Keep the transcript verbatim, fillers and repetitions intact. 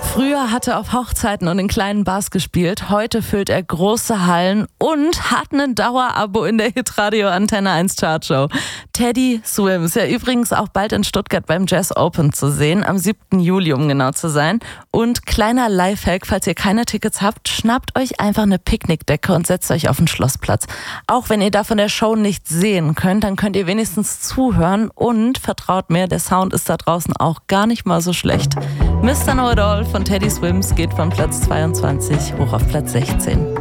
Früher hat er auf Hochzeiten und in kleinen Bars gespielt. Heute füllt er große Hallen und hat ein Dauerabo in der Hitradio Antenne eins Chartshow. Teddy Swims, ja übrigens auch bald in Stuttgart beim Jazz Open zu sehen, am siebten Juli, um genau zu sein. Und kleiner Lifehack, falls ihr keine Tickets habt, schnappt euch einfach eine Picknickdecke und setzt euch auf den Schlossplatz. Auch wenn ihr da von der Show nicht sehen könnt, dann könnt ihr wenigstens zuhören und vertraut mir, der Sound ist da draußen auch gar nicht mal so schlecht. Mister Know It All von Teddy Swims geht von Platz zweiundzwanzig hoch auf Platz sechzehn.